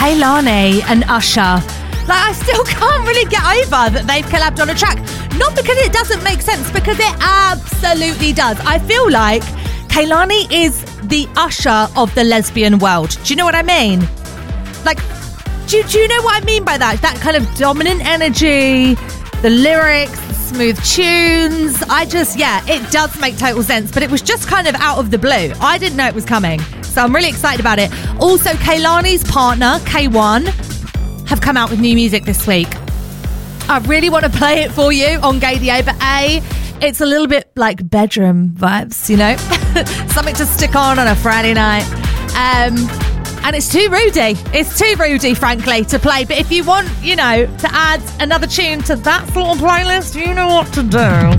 Kehlani and Usher. Like, I still can't really get over that they've collabed on a track. Not because it doesn't make sense, because it absolutely does. I feel like Kehlani is the Usher of the lesbian world. Do you know what I mean? Like, do you know what I mean by that? That kind of dominant energy, the lyrics, the smooth tunes. It does make total sense, but it was just kind of out of the blue. I didn't know it was coming, so I'm really excited about it. Also, Kehlani's partner, K1, have come out with new music this week. I really want to play it for you on Gaydio, but it's a little bit like bedroom vibes, you know? Something to stick on a Friday night. And it's too Rudy. It's too Rudy, frankly, to play. But if you want, to add another tune to that sort of playlist, you know what to do.